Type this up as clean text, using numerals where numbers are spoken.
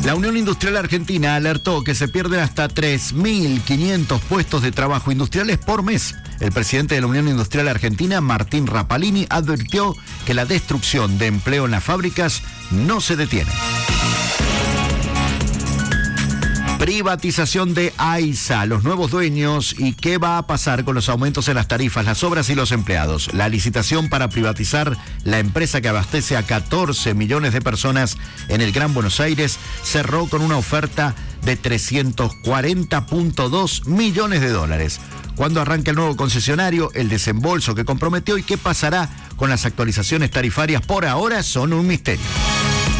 La Unión Industrial Argentina alertó que se pierden hasta 3.500 puestos de trabajo industriales por mes. El presidente de la Unión Industrial Argentina, Martín Rapalini, advirtió que la destrucción de empleo en las fábricas no se detiene. Privatización de AISA, los nuevos dueños y qué va a pasar con los aumentos en las tarifas, las obras y los empleados. La licitación para privatizar la empresa que abastece a 14 millones de personas en el Gran Buenos Aires cerró con una oferta de 340.2 millones de dólares. ¿Cuándo arranca el nuevo concesionario? El desembolso que comprometió y qué pasará con las actualizaciones tarifarias por ahora son un misterio.